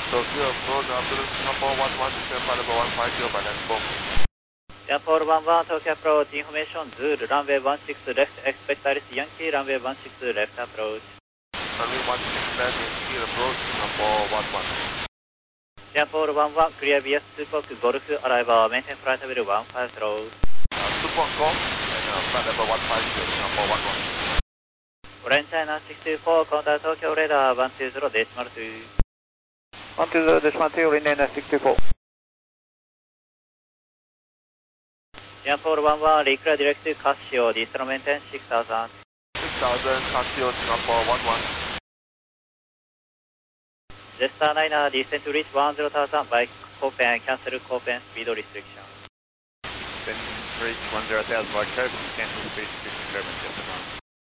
Tokyo approach after Singapore 11, descend flight level 150 by landfall. Singapore 11, Tokyo approach, information Zulu, runway 16 left, expect Alice Yankee, runway 16 left approach. Runway 16 left, Yankee approach, Singapore 11. Singapore 11, clear BS Tupok, Golf, arrival, maintain flight level 15 through. Tupok go, and flight level 150, Singapore 11. Orange China 64, contact Tokyo radar 120.2. 120.2, Lindner 64. Singapore 11, reclear direct to Casio, distance maintain 6000. 6000, Casio, Singapore 11. Jetstar 9, descent to reach 10,000 by Copen, cancel Copen speed restriction. Then reach 10,000 by Copen, cancel speed restriction, Copen,